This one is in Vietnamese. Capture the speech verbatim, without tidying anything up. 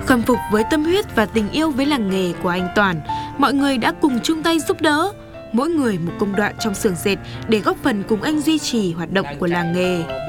Khâm phục với tâm huyết và tình yêu với làng nghề của anh Toàn, mọi người đã cùng chung tay giúp đỡ, mỗi người một công đoạn trong xưởng dệt để góp phần cùng anh duy trì hoạt động của làng nghề.